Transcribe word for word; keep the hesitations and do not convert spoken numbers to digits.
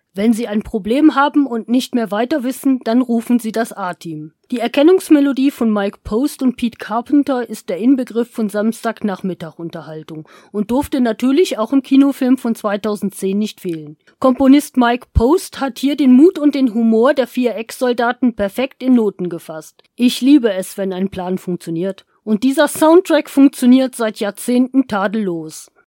Wenn Sie ein Problem haben und nicht mehr weiter wissen, dann rufen Sie das A-Team. Die Erkennungsmelodie von Mike Post und Pete Carpenter ist der Inbegriff von Samstagnachmittag-Unterhaltung und durfte natürlich auch im Kinofilm von zweitausendzehn nicht fehlen. Komponist Mike Post hat hier den Mut und den Humor der vier Ex-Soldaten perfekt in Noten gefasst. Ich liebe es, wenn ein Plan funktioniert. Und dieser Soundtrack funktioniert seit Jahrzehnten tadellos.